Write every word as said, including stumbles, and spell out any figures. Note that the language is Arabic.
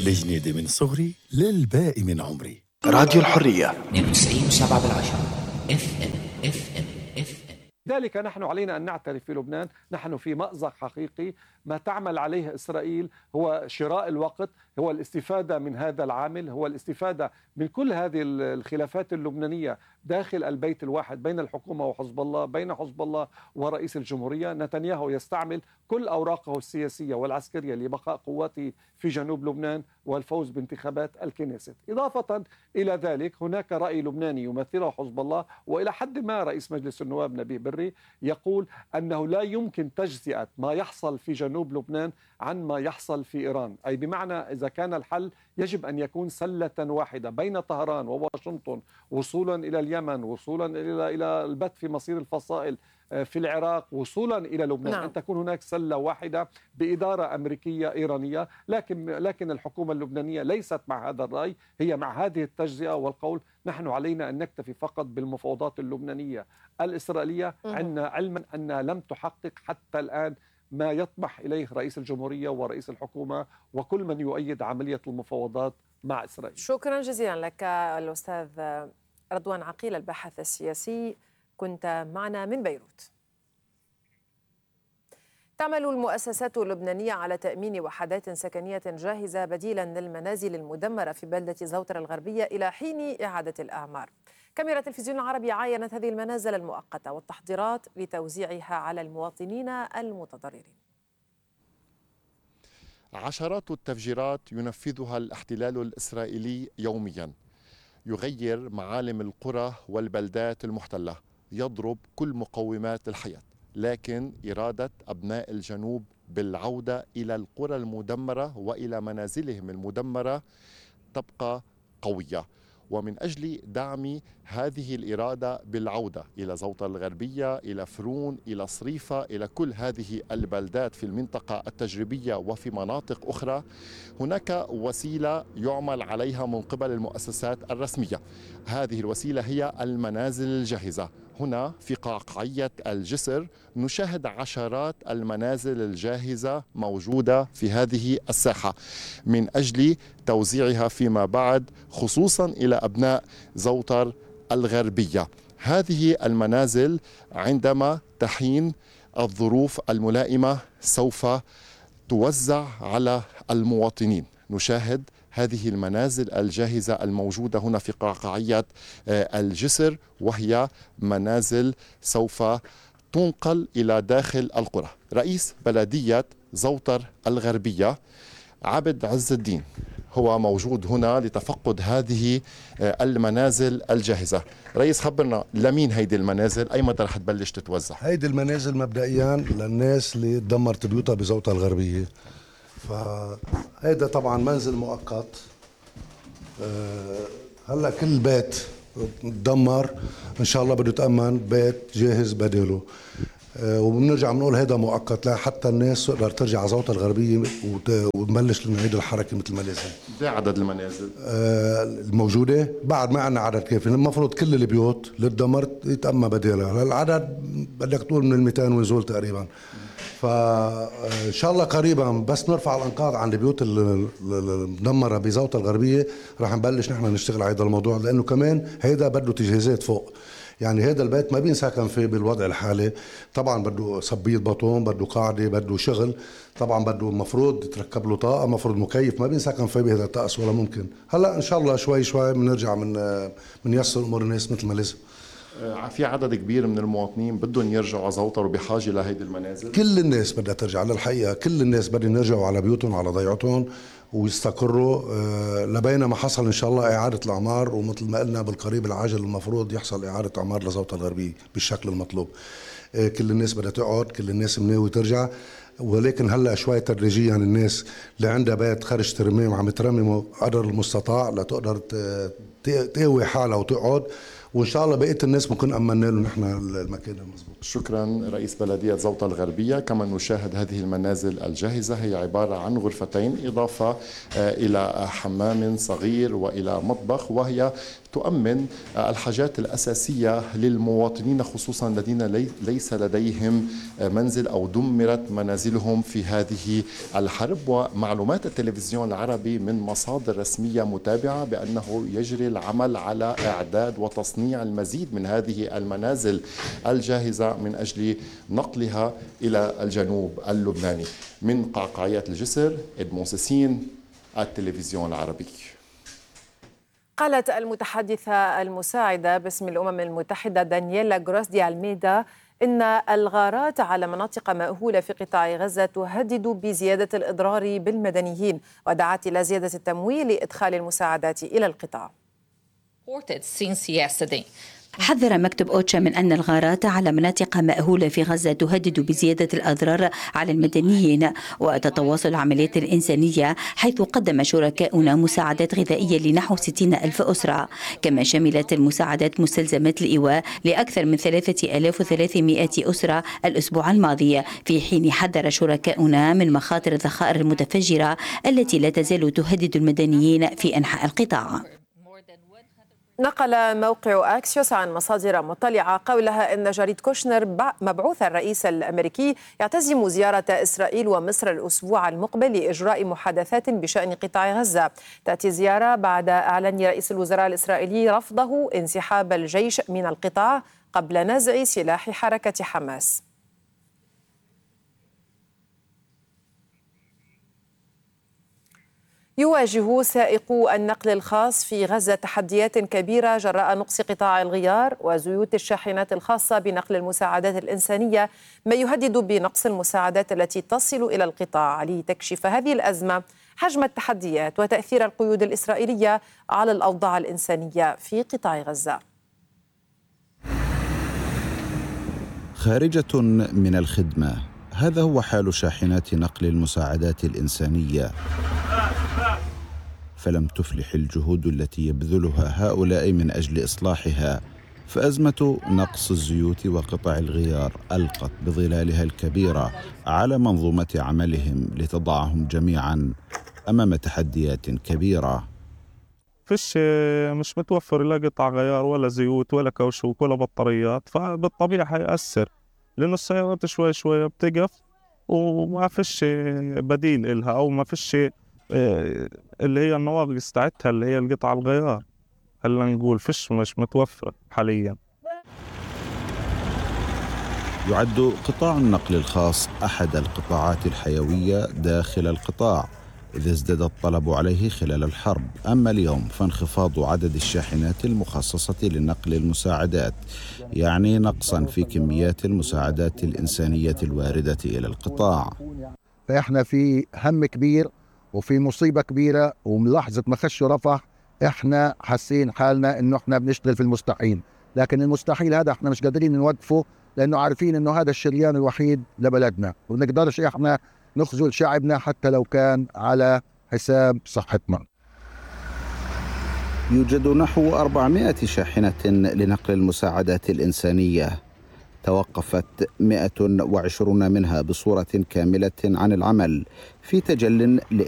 لجنيدي من صغري للباقي من عمري. راديو الحرية اثنين وتسعين وسبعة بالعشرة اف ام اف ام اف ام. لذلك نحن علينا أن نعترف في لبنان نحن في مأزق حقيقي. ما تعمل عليه إسرائيل هو شراء الوقت، هو الاستفادة من هذا العامل، هو الاستفادة من كل هذه الخلافات اللبنانية داخل البيت الواحد بين الحكومة وحزب الله، بين حزب الله ورئيس الجمهورية. نتنياهو يستعمل كل أوراقه السياسية والعسكرية لبقاء قواته في جنوب لبنان والفوز بانتخابات الكنيست. إضافة إلى ذلك هناك رأي لبناني يمثله حزب الله، وإلى حد ما رئيس مجلس النواب نبيه بري يقول أنه لا يمكن تجزئة ما يحصل في جنوب لبنان عن ما يحصل في إيران، أي بمعنى إذا كان الحل يجب أن يكون سلة واحدة بين طهران وواشنطن وصولا إلى اليمن، وصولا إلى إلى البت في مصير الفصائل في العراق، وصولا إلى لبنان. نعم. أن تكون هناك سلة واحدة بإدارة أمريكية إيرانية، لكن لكن الحكومة اللبنانية ليست مع هذا الرأي، هي مع هذه التجزئة والقول نحن علينا أن نكتفي فقط بالمفاوضات اللبنانية الإسرائيلية، عندنا علما أنها لم تحقق حتى الآن ما يطمح إليه رئيس الجمهورية ورئيس الحكومة وكل من يؤيد عملية المفاوضات مع إسرائيل. شكرا جزيلا لك الأستاذ رضوان عقيل الباحث السياسي، كنت معنا من بيروت. تعمل المؤسسات اللبنانية على تأمين وحدات سكنية جاهزة بديلا للمنازل المدمرة في بلدة زوتر الغربية إلى حين إعادة الأعمار. كاميرا تلفزيون العربي عاينت هذه المنازل المؤقتة والتحضيرات لتوزيعها على المواطنين المتضررين. عشرات التفجيرات ينفذها الاحتلال الإسرائيلي يوميا، يغير معالم القرى والبلدات المحتلة، يضرب كل مقومات الحياة، لكن إرادة أبناء الجنوب بالعودة إلى القرى المدمرة وإلى منازلهم المدمرة تبقى قوية. ومن أجل دعم هذه الإرادة بالعودة إلى زوطة الغربية، إلى فرون، إلى صريفة، إلى كل هذه البلدات في المنطقة التجريبية وفي مناطق أخرى، هناك وسيلة يعمل عليها من قبل المؤسسات الرسمية. هذه الوسيلة هي المنازل الجاهزة. هنا في قعقاعية الجسر نشاهد عشرات المنازل الجاهزة موجودة في هذه الساحة من أجل توزيعها فيما بعد خصوصا إلى أبناء زوتر الغربية. هذه المنازل عندما تحين الظروف الملائمة سوف توزع على المواطنين. نشاهد هذه المنازل الجاهزة الموجودة هنا في قعقاعية الجسر، وهي منازل سوف تنقل إلى داخل القرى. رئيس بلدية زوتر الغربية عبد عز الدين هو موجود هنا لتفقد هذه المنازل الجاهزة. رئيس، خبرنا لمين هيدي المنازل؟ أي متى رح تبلش تتوزع؟ هيدي المنازل مبدئيا للناس اللي دمرت بيوتها بزوطة الغربية، فهيدا طبعا منزل مؤقت. أه هلا كل بيت تدمر ان شاء الله بده يتأمن بيت جاهز بديله. أه وبنرجع بنقول هيدا مؤقت لحتى الناس تقدر ترجع على زوطة الغربية ونبلش نعيد الحركة مثل ما لازم. قد عدد المنازل أه الموجودة؟ بعد ما عندنا عدد كافي، المفروض كل البيوت اللي تدمرت يتأمن بديلها. العدد بدك تقول من المئتين ونزول تقريبا. فإن شاء الله قريبا بس نرفع الأنقاض عن البيوت المدمرة بزوطة الغربية رح نبلش نحن نشتغل على هذا الموضوع، لأنه كمان هيدا بده تجهيزات فوق. يعني هذا البيت ما بينسكن فيه بالوضع الحالي، طبعا بده صبية بطون، بده قاعدة، بده شغل، طبعا بده المفروض يتركب له طاقة، مفروض مكيف، ما بينسكن فيه بهذا الطقس ولا ممكن. هلا إن شاء الله شوي شوي بنرجع من بنيسر أمور الناس مثل ما لازم. في عدد كبير من المواطنين بدهم يرجعوا على زوطر وبحاجة لهيدي المنازل. كل الناس بدها ترجع، للحقيقة كل الناس بدهم يرجعوا على بيوتهم على ضيعتهم ويستقروا أه لبينما حصل إن شاء الله إعادة الأعمار، ومثل ما قلنا بالقريب العاجل المفروض يحصل إعادة أعمار لزوطة الغربية بالشكل المطلوب. أه كل الناس بدها تقعد، كل الناس مناوي ترجع، ولكن هلا شوي تدريجيا الناس اللي عندها بيت خرج ترميم عم ترممه قدر المستطاع لتقدر تقوي حالها وتقعد، وان شاء الله بقيه الناس بنكون امنا له نحن المكان المضبوط. شكرا رئيس بلديه زوطه الغربيه. كما نشاهد هذه المنازل الجاهزه هي عباره عن غرفتين اضافه الى حمام صغير والى مطبخ، وهي تؤمن الحاجات الأساسية للمواطنين، خصوصا الذين ليس لديهم منزل أو دمرت منازلهم في هذه الحرب. ومعلومات التلفزيون العربي من مصادر رسمية متابعة بأنه يجري العمل على إعداد وتصنيع المزيد من هذه المنازل الجاهزة من أجل نقلها إلى الجنوب اللبناني. من قعقاعية الجسر، إدمون سيسين، التلفزيون العربي. قالت المتحدثة المساعدة باسم الأمم المتحدة دانييلا غروس دي ألميدا إن الغارات على مناطق مأهولة في قطاع غزة تهدد بزيادة الإضرار بالمدنيين، ودعت إلى زيادة التمويل لإدخال المساعدات إلى القطاع. حذر مكتب أوتشا من أن الغارات على مناطق مأهولة في غزة تهدد بزيادة الأضرار على المدنيين، وتتواصل العمليات الإنسانية، حيث قدم شركاؤنا مساعدات غذائية لنحو ستين ألف أسرة، كما شملت المساعدات مستلزمات الإيواء لأكثر من ثلاثة آلاف وثلاثمائة أسرة الأسبوع الماضي، في حين حذر شركاؤنا من مخاطر الذخائر المتفجرة التي لا تزال تهدد المدنيين في أنحاء القطاع. نقل موقع أكسيوس عن مصادر مطلعة قولها أن جاريد كوشنر مبعوث الرئيس الأمريكي يعتزم زيارة إسرائيل ومصر الأسبوع المقبل لإجراء محادثات بشأن قطاع غزة. تأتي الزيارة بعد إعلان رئيس الوزراء الإسرائيلي رفضه انسحاب الجيش من القطاع قبل نزع سلاح حركة حماس. يواجه سائقو النقل الخاص في غزة تحديات كبيرة جراء نقص قطاع الغيار وزيوت الشاحنات الخاصة بنقل المساعدات الإنسانية، ما يهدد بنقص المساعدات التي تصل إلى القطاع. لتكشف هذه الأزمة، حجم التحديات وتأثير القيود الإسرائيلية على الأوضاع الإنسانية في قطاع غزة. خارجة من الخدمة، هذا هو حال شاحنات نقل المساعدات الإنسانية، فلم تفلح الجهود التي يبذلها هؤلاء من أجل إصلاحها، فأزمة نقص الزيوت وقطع الغيار ألقت بظلالها الكبيرة على منظومة عملهم لتضعهم جميعا أمام تحديات كبيرة. فيش مش متوفر لا قطع غيار ولا زيوت ولا كاوشوك ولا بطاريات، فبالطبيعة حيأثر، لأنه السيارات شوي شوي بتقف وما فيش بديل إلها، أو ما فيش اللي هي النواقص تاعتها اللي هي القطع الغيار، هلا نقول فيش مش متوفر حاليا. يعد قطاع النقل الخاص أحد القطاعات الحيوية داخل القطاع، إذا ازداد الطلب عليه خلال الحرب. أما اليوم فانخفاض عدد الشاحنات المخصصة لنقل المساعدات يعني نقصا في كميات المساعدات الإنسانية الواردة إلى القطاع. فإحنا في هم كبير وفي مصيبة كبيرة، وملاحظة ما خشوا رفح إحنا حاسين حالنا إنه إحنا بنشتغل في المستحيل، لكن المستحيل هذا إحنا مش قادرين نوقفه، لأنه عارفين إنه هذا الشريان الوحيد لبلدنا، ونقدرش إحنا نخذل شعبنا حتى لو كان على حساب صحتنا. يوجد نحو أربعمائة شاحنة لنقل المساعدات الإنسانية، توقفت مئة وعشرون منها بصورة كاملة عن العمل في تجل